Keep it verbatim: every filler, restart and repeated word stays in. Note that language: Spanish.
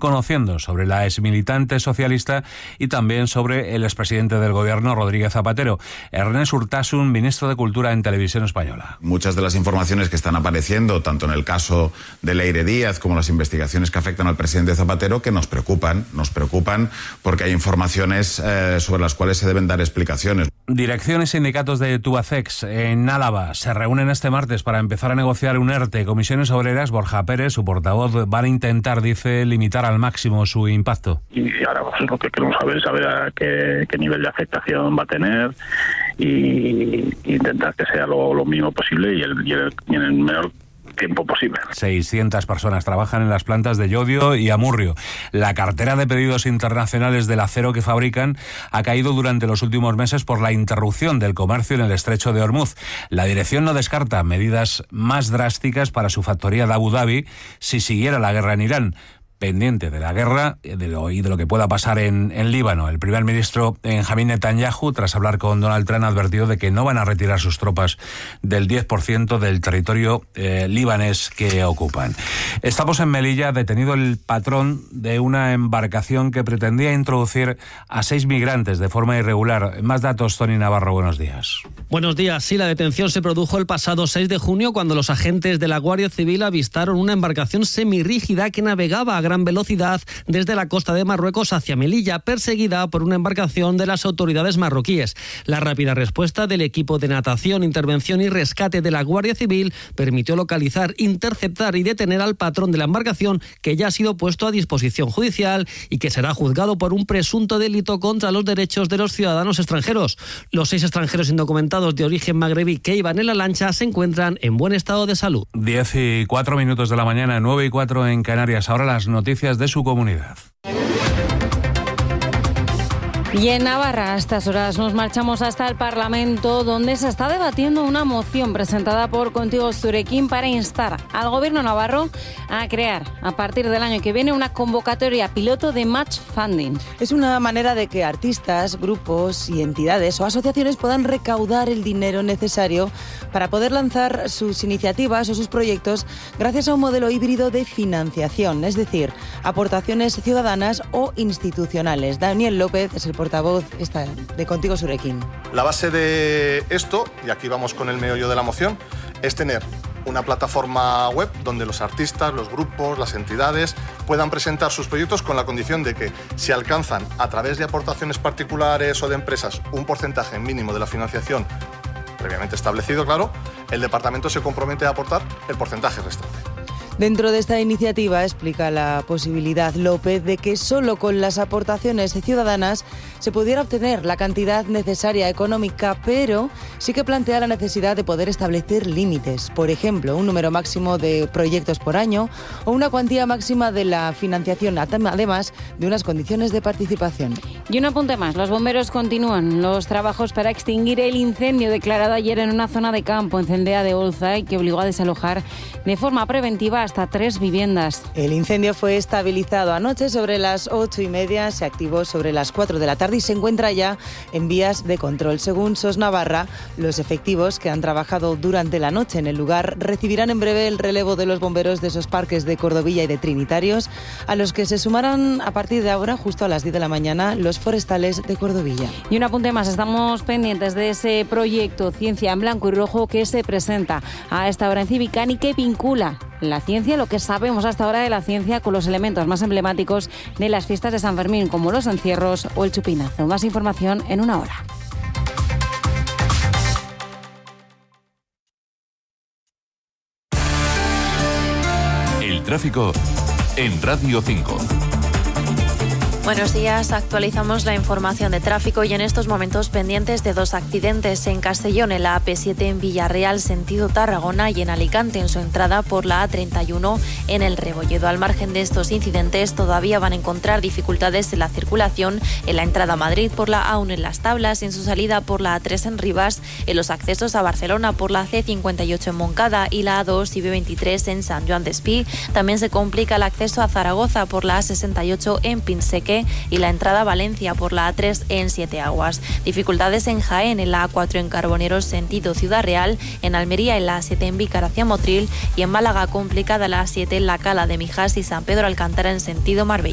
conociendo sobre la exmilitante socialista y también sobre el expresidente del gobierno, Rodríguez Zapatero. Ernest Urtasun, ministro de Cultura en Televisión Española. Muchas de las informaciones que están apareciendo, tanto en el caso de Leire Díaz como las investigaciones que afectan al presidente Zapatero, que nos preocupan, nos preocupan porque hay informaciones eh, sobre las cuales se deben dar explicaciones. Dirección y sindicatos de Tubacex en Álava se reúnen este martes para empezar a negociar un ERTE. Comisiones Obreras, Borja Pérez, su portavoz, van a intentar, dice, limitar al máximo su impacto. Y ahora pues, lo que queremos saber es saber a qué, qué nivel de afectación va a tener y, y intentar que sea lo, lo mínimo posible y, el, y, el, y en el menor tiempo posible. seiscientas personas trabajan en las plantas de Llodio y Amurrio. La cartera de pedidos internacionales del acero que fabrican ha caído durante los últimos meses por la interrupción del comercio en el estrecho de Hormuz. La dirección no descarta medidas más drásticas para su factoría de Abu Dhabi si siguiera la guerra en Irán. Pendiente de la guerra de lo, y de lo que pueda pasar en, en Líbano. El primer ministro Benjamín Netanyahu, tras hablar con Donald Trump, ha advertido de que no van a retirar sus tropas del diez por ciento del territorio eh, libanés que ocupan. Estamos en Melilla, detenido el patrón de una embarcación que pretendía introducir a seis migrantes de forma irregular. Más datos, Tony Navarro, buenos días. Buenos días. Sí, la detención se produjo el pasado seis de junio cuando los agentes de la Guardia Civil avistaron una embarcación semirrígida que navegaba a gran velocidad desde la costa de Marruecos hacia Melilla, perseguida por una embarcación de las autoridades marroquíes. La rápida respuesta del equipo de natación, intervención y rescate de la Guardia Civil permitió localizar, interceptar y detener al patrón de la embarcación, que ya ha sido puesto a disposición judicial y que será juzgado por un presunto delito contra los derechos de los ciudadanos extranjeros. Los seis extranjeros indocumentados de origen magrebí que iban en la lancha se encuentran en buen estado de salud. Diez y cuatro minutos de la mañana, nueve y cuatro en Canarias. Ahora las noticias de su comunidad. Y en Navarra, a estas horas, nos marchamos hasta el Parlamento, donde se está debatiendo una moción presentada por Contigo Zurekin para instar al Gobierno navarro a crear, a partir del año que viene, una convocatoria piloto de match funding. Es una manera de que artistas, grupos y entidades o asociaciones puedan recaudar el dinero necesario para poder lanzar sus iniciativas o sus proyectos gracias a un modelo híbrido de financiación, es decir, aportaciones ciudadanas o institucionales. Daniel López es el portavoz esta, de Contigo Zurekin. La base de esto, y aquí vamos con el meollo de la moción, es tener una plataforma web donde los artistas, los grupos, las entidades puedan presentar sus proyectos con la condición de que si alcanzan a través de aportaciones particulares o de empresas un porcentaje mínimo de la financiación previamente establecido, claro, el departamento se compromete a aportar el porcentaje restante. Dentro de esta iniciativa explica la posibilidad López de que solo con las aportaciones ciudadanas se pudiera obtener la cantidad necesaria económica, pero sí que plantea la necesidad de poder establecer límites. Por ejemplo, un número máximo de proyectos por año o una cuantía máxima de la financiación, además de unas condiciones de participación. Y un apunte más, los bomberos continúan los trabajos para extinguir el incendio declarado ayer en una zona de campo en Cendea de Olza y que obligó a desalojar de forma preventiva hasta tres viviendas. El incendio fue estabilizado anoche sobre las ocho y media, se activó sobre las cuatro de la tarde y se encuentra ya en vías de control. Según SOS Navarra, los efectivos que han trabajado durante la noche en el lugar recibirán en breve el relevo de los bomberos de esos parques de Cordovilla y de Trinitarios, a los que se sumarán a partir de ahora, justo a las diez de la mañana, los forestales de Cordovilla. Y un apunte más, estamos pendientes de ese proyecto Ciencia en Blanco y Rojo que se presenta a esta hora en Civicán y que vincula la ciencia, lo que sabemos hasta ahora de la ciencia, con los elementos más emblemáticos de las fiestas de San Fermín, como los encierros o el chupinazo. Más información en una hora. El tráfico en Radio cinco. Buenos días, actualizamos la información de tráfico y en estos momentos pendientes de dos accidentes en Castellón, en la A P siete en Villarreal, sentido Tarragona, y en Alicante, en su entrada por la A treinta y uno en El Rebolledo. Al margen de estos incidentes, todavía van a encontrar dificultades en la circulación en la entrada a Madrid por la A uno en Las Tablas, en su salida por la A tres en Rivas, en los accesos a Barcelona por la C cincuenta y ocho en Moncada y la A dos y B veintitrés en San Joan Despí. También se complica el acceso a Zaragoza por la A sesenta y ocho en Pinseque y la entrada a Valencia por la A tres en Siete Aguas. Dificultades en Jaén, en la A cuatro en Carboneros sentido Ciudad Real, en Almería en la A siete en Vícar hacia Motril y en Málaga complicada la A siete en la Cala de Mijas y San Pedro Alcántara en sentido Marbella.